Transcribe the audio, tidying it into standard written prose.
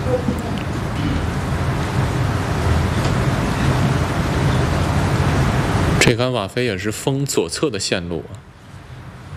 这杆瓦菲也是封左侧的线路啊。